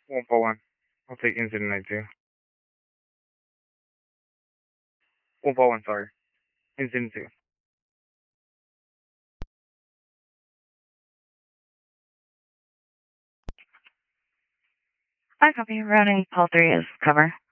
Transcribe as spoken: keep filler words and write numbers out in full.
one four one. I'll take incident nine two. one four one, sorry. Incident two. I copy. Routing call three is cover.